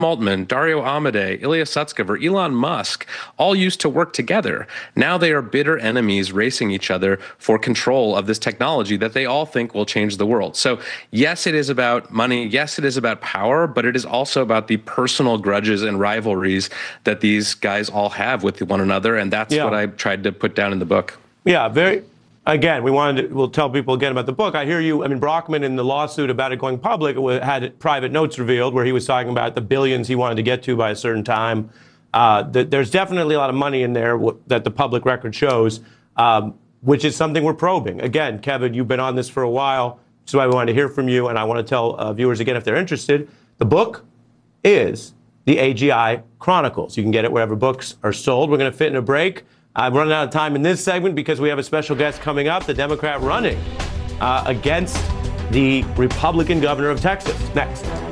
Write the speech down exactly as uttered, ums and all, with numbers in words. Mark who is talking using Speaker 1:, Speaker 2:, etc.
Speaker 1: Altman, Dario Amodei, Ilya Sutskever, Elon Musk all used to work together. Now they are bitter enemies racing each other for control of this technology that they all think will change the world. So yes, it is about money. Yes, it is about power, but it is also about the personal grudges and rivalries that these guys all have with one another. And that's yeah. what I tried to put down in the book.
Speaker 2: Yeah, very. Again, we wanted to, we'll tell people again about the book. I hear you. I mean, Brockman in the lawsuit about it going public had private notes revealed where he was talking about the billions he wanted to get to by a certain time. Uh, th- there's definitely a lot of money in there w- that the public record shows, um, which is something we're probing. Again, Kevin, you've been on this for a while. That's why we wanted to hear from you. And I want to tell uh, viewers again, if they're interested, the book is the A G I Chronicles. You can get it wherever books are sold. We're going to fit in a break. I'm running out of time in this segment because we have a special guest coming up, the Democrat running uh, against the Republican governor of Texas. Next.